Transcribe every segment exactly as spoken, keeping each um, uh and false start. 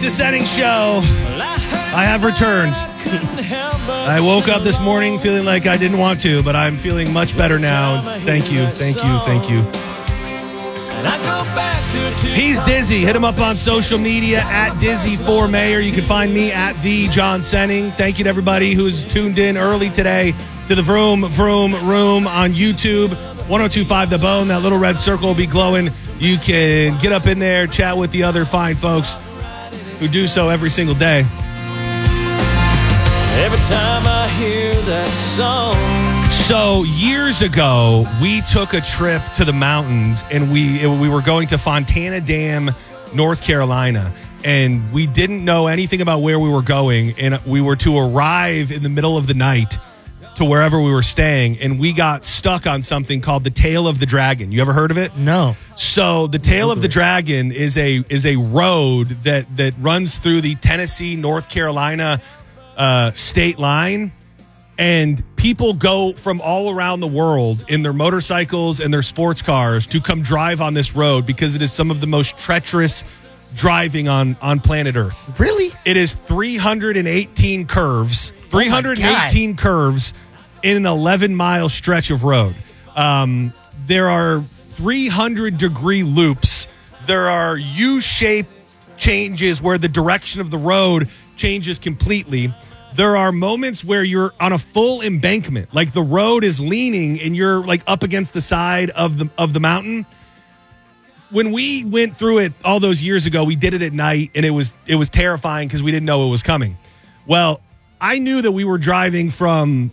the Setting Show. I have returned. I woke up this morning feeling like I didn't want to, but I'm feeling much better now. Thank you, thank you, thank you. He's Dizzy. Hit him up on social media at Dizzy for Mayor. You can find me at the John Senning. Thank you to everybody who's tuned in early today to the Vroom Vroom Room on YouTube. one oh two point five The Bone. That little red circle will be glowing. You can get up in there, chat with the other fine folks who do so every single day. Every time I hear that song. So years ago, we took a trip to the mountains, and we we were going to Fontana Dam, North Carolina, and we didn't know anything about where we were going, and we were to arrive in the middle of the night to wherever we were staying, and we got stuck on something called the Tail of the Dragon. You ever heard of it? No. So the Tail of the Dragon is a is a road that that runs through the Tennessee, North Carolina uh, state line, and people go from all around the world in their motorcycles and their sports cars to come drive on this road because it is some of the most treacherous driving on, on planet Earth. Really? It is three hundred eighteen curves, three hundred eighteen oh curves in an eleven mile stretch of road. Um, there are three hundred degree loops. There are U-shaped changes where the direction of the road changes completely. There are moments where you're on a full embankment, like the road is leaning and you're like up against the side of the of the mountain. When we went through it all those years ago, we did it at night, and it was it was terrifying because we didn't know it was coming. Well, I knew that we were driving from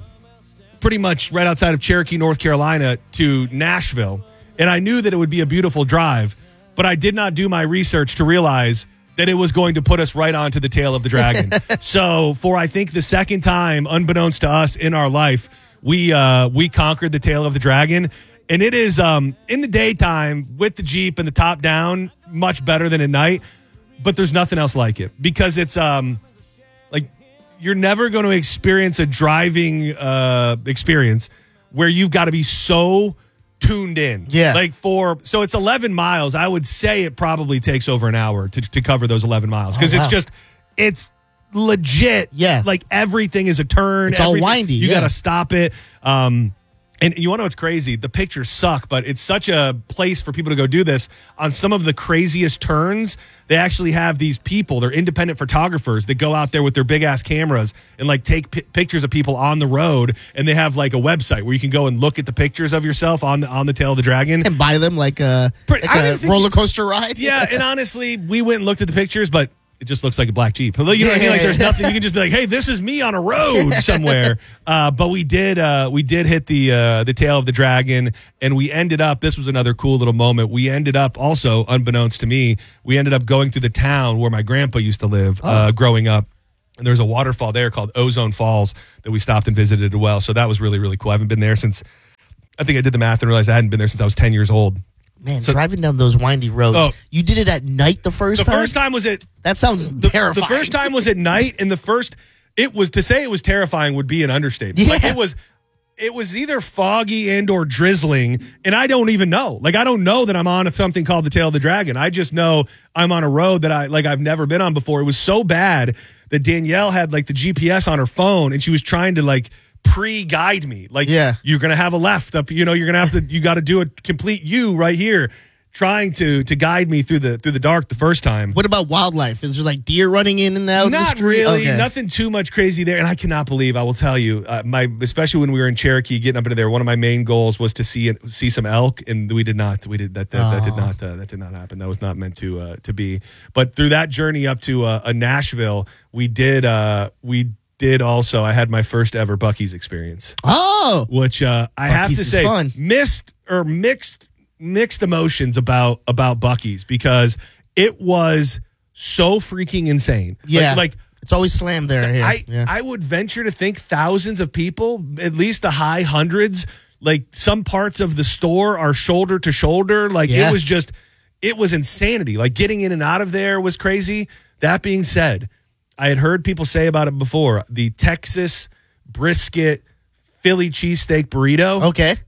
pretty much right outside of Cherokee, North Carolina to Nashville, and I knew that it would be a beautiful drive, but I did not do my research to realize that it was going to put us right onto the Tail of the Dragon. So for, I think, the second time, unbeknownst to us in our life, we uh, we conquered the Tail of the Dragon. And it is, um, in the daytime, with the Jeep and the top down, much better than at night. But there's nothing else like it. Because it's, um, like, you're never going to experience a driving uh, experience where you've got to be so tuned in. Yeah. Like for, so it's eleven miles. I would say it probably takes over an hour to, to cover those eleven miles. Because oh, wow. it's just, it's legit. Yeah. Like everything is a turn. It's all windy. You yeah. got to stop it. Um, and you want to know what's crazy? The pictures suck, but it's such a place for people to go do this. On some of the craziest turns, they actually have these people. They're independent photographers that go out there with their big-ass cameras and, like, take p- pictures of people on the road, and they have, like, a website where you can go and look at the pictures of yourself on the, on the Tail of the Dragon. And buy them like a, Pretty, like a roller coaster ride? Yeah, and honestly, we went and looked at the pictures, but it just looks like a black Jeep. You know what I mean? Like, there's nothing. You can just be like, "Hey, this is me on a road somewhere." Uh, but we did, uh, we did hit the uh, the Tail of the Dragon, and we ended up. This was another cool little moment. We ended up also, unbeknownst to me, we ended up going through the town where my grandpa used to live oh. uh, growing up. And there's a waterfall there called Ozone Falls that we stopped and visited as well. So that was really, really cool. I haven't been there since. I think I did the math and realized I hadn't been there since I was ten years old. Man, so, driving down those windy roads. Oh, you did it at night the first the time? The first time was at... That sounds the, terrifying. The first time was at night, and the first... It was... To say it was terrifying would be an understatement. Yeah. Like, it was... It was either foggy and or drizzling, and I don't even know. Like, I don't know that I'm on something called the Tail of the Dragon. I just know I'm on a road that I like I've never been on before. It was so bad that Danielle had, like, the G P S on her phone, and she was trying to, like... pre-guide me. Like, yeah. you're going to have a left up, you know, you're going to have to, you got to do a complete U right here, trying to to guide me through the through the dark the first time. What about wildlife? Is there like deer running in and out? Not the street? really. Okay. Nothing too much crazy there. And I cannot believe, I will tell you, uh, my especially when we were in Cherokee getting up into there, one of my main goals was to see see some elk, and we did not. We did that. That, oh. that did not. Uh, that did not happen. That was not meant to uh, to be. But through that journey up to uh, a Nashville, we did. Uh, we. Did also, I had my first ever Buc-ee's experience. Oh, which uh, I Buc-ee's have to say, fun. missed or mixed mixed emotions about about Buc-ee's because it was so freaking insane. Yeah, like, like it's always slammed there. Here. I yeah. I would venture to think thousands of people, at least the high hundreds. Like some parts of the store are shoulder to shoulder. Like yeah. it was just, it was insanity. Like getting in and out of there was crazy. That being said, I had heard people say about it before. The Texas brisket Philly cheesesteak burrito. Okay.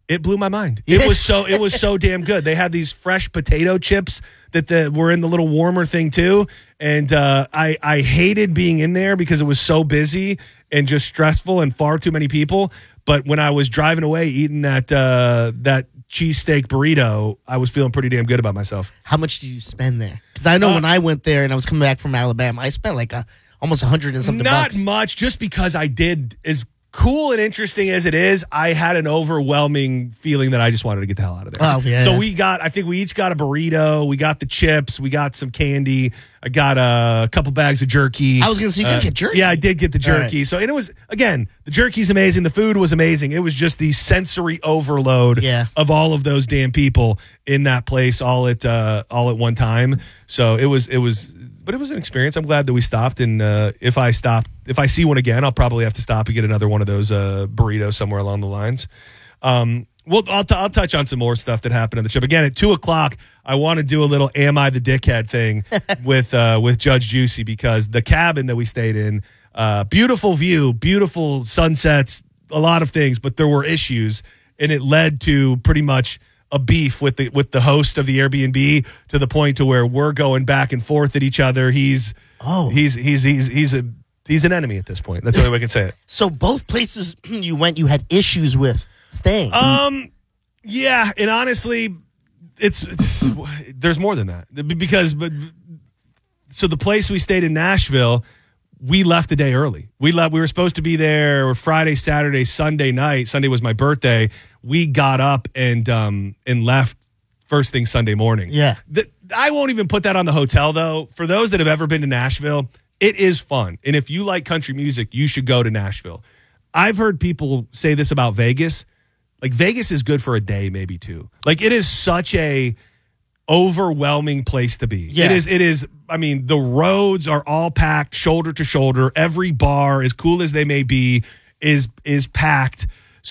It blew my mind. It was so it was so damn good. They had these fresh potato chips that the, were in the little warmer thing too, and uh, I I hated being in there because it was so busy and just stressful and far too many people. But when I was driving away eating that uh, that cheesesteak burrito, I was feeling pretty damn good about myself. How much did you spend there? Because I know uh, when I went there and I was coming back from Alabama, I spent like a almost a hundred and something. Not bucks. much, just because I did as cool and interesting as it is. I had an overwhelming feeling that I just wanted to get the hell out of there. Oh, yeah. So we got, I think we each got a burrito. We got the chips. We got some candy. I got a couple bags of jerky. I was going to say, you uh, got to get jerky. Yeah, I did get the jerky. Right. So, and it was, again, the jerky's amazing. The food was amazing. It was just the sensory overload yeah. of all of those damn people in that place all at, uh, all at one time. So it was, it was, but it was an experience. I'm glad that we stopped. And uh, if I stop, if I see one again, I'll probably have to stop and get another one of those uh, burritos somewhere along the lines. Um, well, I'll, t- I'll touch on some more stuff that happened on the trip. Again, at two o'clock, I want to do a little "Am I the Dickhead" thing with uh, with Judge Juicy, because the cabin that we stayed in, uh, beautiful view, beautiful sunsets, a lot of things, but there were issues, and it led to pretty much a beef with the with the host of the Airbnb, to the point to where we're going back and forth at each other. He's oh he's he's he's he's a he's an enemy at this point. That's the only way I can say it. So both places you went, you had issues with staying. Um, yeah, and honestly, it's, it's there's more than that, because but so the place we stayed in Nashville, we left a day early. We left. We were supposed to be there Friday, Saturday, Sunday night. Sunday was my birthday. We got up and um and left first thing Sunday morning. Yeah. The, I won't even put that on the hotel, though. For those that have ever been to Nashville, it is fun. And if you like country music, you should go to Nashville. I've heard people say this about Vegas. Like, Vegas is good for a day, maybe two. Like, it is such a overwhelming place to be. Yeah. It is, it is, I mean, the roads are all packed shoulder to shoulder. Every bar, as cool as they may be, is is packed.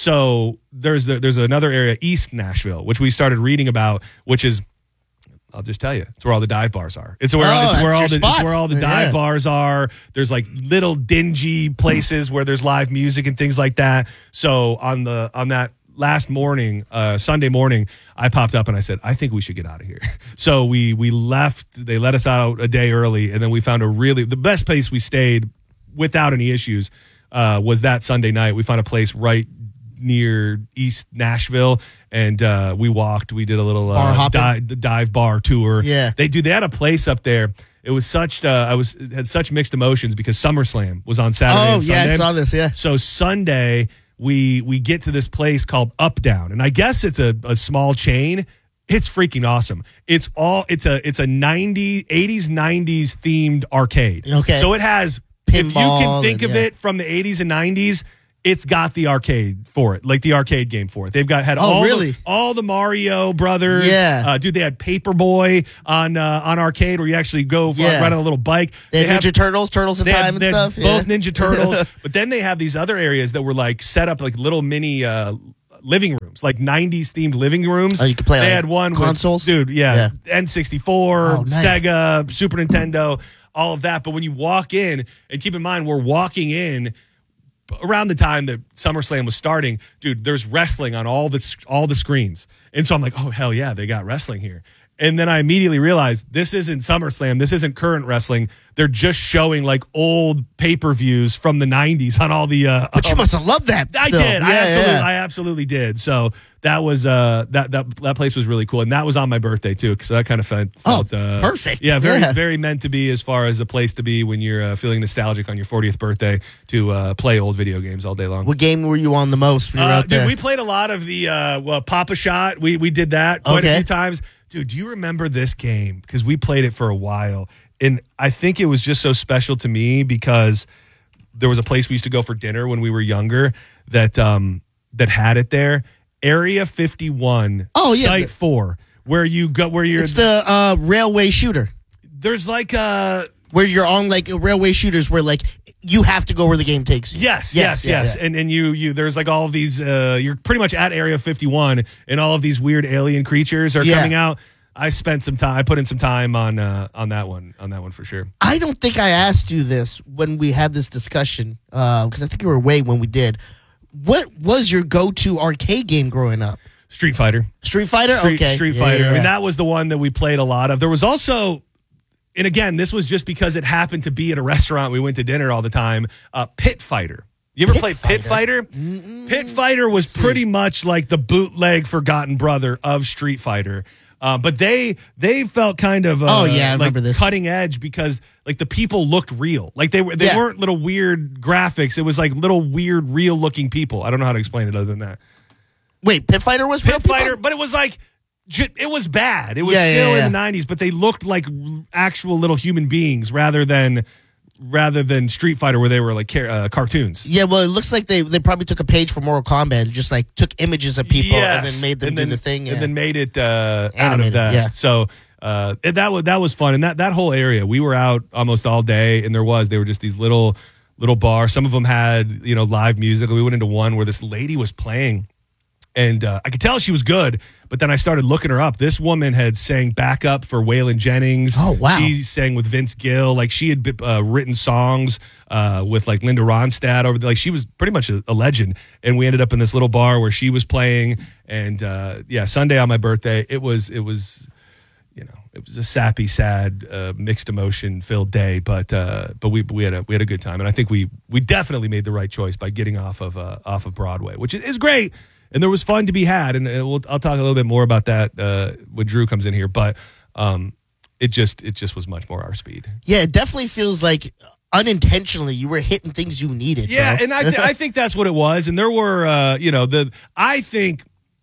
So there's the, there's another area, East Nashville, which we started reading about, which is, I'll just tell you, it's where all the dive bars are. It's where, oh, it's where all the spots. it's where all the dive yeah. bars are. There's like little dingy places where there's live music and things like that. So on the on that last morning, uh, Sunday morning, I popped up and I said, I think we should get out of here. So we we left. They let us out a day early, and then we found a really the best place we stayed without any issues uh, was that Sunday night. We found a place right near East Nashville, and uh, we walked. We did a little uh, di- dive bar tour. Yeah, they do. They had a place up there. It was such. Uh, I was had such mixed emotions because SummerSlam was on Saturday. Oh and Sunday. yeah, I saw this. Yeah. So Sunday we we get to this place called Up Down, and I guess it's a, a small chain. It's freaking awesome. It's all. It's a it's a nineties, eighties, nineties themed arcade. Okay. So it has. Pinball, if you can think and, of yeah. it from the eighties and nineties. It's got the arcade for it, like the arcade game for it. They've got had oh, all really? the, all the Mario Brothers. Yeah, uh, dude, they had Paperboy on uh, on arcade where you actually go yeah. ride on a little bike. They, they had Ninja have, Turtles, Turtles in Time Time, and stuff. Both yeah. Ninja Turtles, but then they have these other areas that were like set up like little mini uh, living rooms, like nineties themed living rooms. Oh, you could play. They like had one consoles, with, dude. Yeah, yeah. N sixty-four, oh, nice. Sega, Super Nintendo, all of that. But when you walk in, and keep in mind, we're walking in around the time that SummerSlam was starting, dude, there's wrestling on all the all the screens. And so I'm like, oh, hell yeah, they got wrestling here. And then I immediately realized this isn't SummerSlam. This isn't current wrestling. They're just showing like old pay-per-views from the nineties on all the. Uh, but you must have loved that. I still. did. Yeah, I absolutely, yeah. I absolutely did. So that was uh, that that that place was really cool, and that was on my birthday too. So that kind of felt, felt oh, uh, perfect. Yeah, very yeah. very meant to be as far as a place to be when you're uh, feeling nostalgic on your fortieth birthday to uh, play old video games all day long. What game were you on the most when you were uh, out there? Dude, we played a lot of the uh, well, Papa Shot. We we did that quite okay. a few times. Dude, do you remember this game? Because we played it for a while. And I think it was just so special to me because there was a place we used to go for dinner when we were younger that um, that had it there. Area fifty-one, oh, yeah, Site the, four, where you go, where you're. It's the uh, railway shooter. There's like a. Where you're on like railway shooters where like you have to go where the game takes you. Yes, yes, yes. yeah, yes. Yeah. And and you you there's like all of these uh you're pretty much at Area fifty-one and all of these weird alien creatures are yeah. coming out. I spent some time I put in some time on uh on that one on that one for sure. I don't think I asked you this when we had this discussion, uh, because I think you were away when we did. what was your go-to arcade game growing up? Street Fighter. Street Fighter? Street, okay. Street Yeah, Fighter. yeah, I mean, yeah. that was the one that we played a lot of. There was also, and again, this was just because it happened to be at a restaurant we went to dinner all the time, uh, Pit Fighter. You ever Pit played Pit Fighter? Fighter? Mm-mm. Pit Fighter was pretty much like the bootleg Forgotten Brother of Street Fighter. Uh, but they they felt kind of uh, Oh, yeah, I like remember this. cutting edge because like the people looked real. Like they were they Yeah. weren't little weird graphics. It was like little weird real looking people. I don't know how to explain it other than that. Wait, Pit Fighter was real Pit people? Fighter, but it was like j- it was bad. It was Yeah, yeah, still yeah. in the nineties, but they looked like actual little human beings rather than rather than Street Fighter where they were like car- uh, cartoons. Yeah, well, it looks like they, they probably took a page from Mortal Kombat and just like took images of people and then made them and do then, the thing. Yeah. and then made it uh, out of Animated, that. yeah. So uh, and that was that was fun, and that that whole area we were out almost all day, and there was they were just these little little bars. Some of them had you know live music. We went into one where this lady was playing. And uh, I could tell she was good, but then I started looking her up. This woman had sang backup for Waylon Jennings. Oh, wow. She sang with Vince Gill. Like she had uh, written songs uh, with like Linda Ronstadt over there. Like she was pretty much a, a legend. And we ended up in this little bar where she was playing. And uh, yeah, Sunday on my birthday, it was it was you know it was a sappy, sad, uh, mixed emotion filled day. But uh, but we we had a we had a good time, and I think we we definitely made the right choice by getting off of uh, off of Broadway, which is great. And there was fun to be had, and uh, we'll, I'll talk a little bit more about that uh, when Drew comes in here. But um, it just it just was much more our speed. Yeah, it definitely feels like unintentionally you were hitting things you needed. Yeah, bro. and I th- I think that's what it was. And there were uh, you know the I think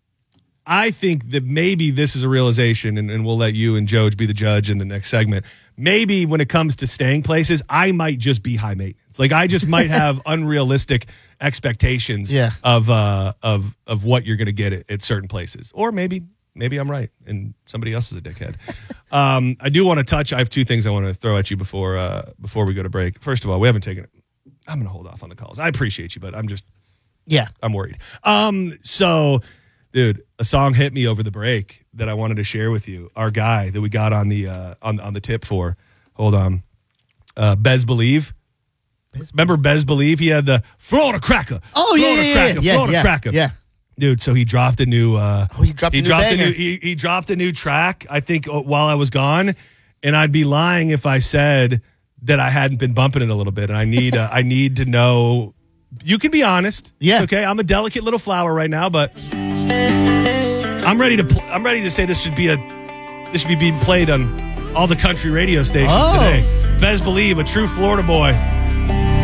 I think that maybe this is a realization, and, and we'll let you and Joe be the judge in the next segment. Maybe when it comes to staying places, I might just be high maintenance. Like I just might have unrealistic expectations Yeah. of uh of of what you're going to get at, at certain places, or maybe maybe I'm right and somebody else is a dickhead. um, I do want to touch. I have two things I want to throw at you before uh before we go to break. First of all, we haven't taken it. I'm going to hold off on the calls. I appreciate you, but I'm just yeah. I'm worried. Um, so, dude, a song hit me over the break that I wanted to share with you. Our guy that we got on the uh, on on the tip for. Hold on, uh, Bez Believe. Remember Bez Believe? He had the Florida Cracker. Oh, yeah, Florida yeah, Cracker, yeah, Florida yeah, Cracker. yeah. Dude, so he dropped a new. Uh, Oh, he dropped he a new dropped a banger. new. He, he dropped a new track. I think uh, while I was gone, and I'd be lying if I said that I hadn't been bumping it a little bit. And I need. Uh, I need to know. You can be honest. Yeah. It's okay. I'm a delicate little flower right now, but I'm ready to. Pl- I'm ready to say this should be a. This should be being played on all the country radio stations Oh. today. Bez Believe, a true Florida boy.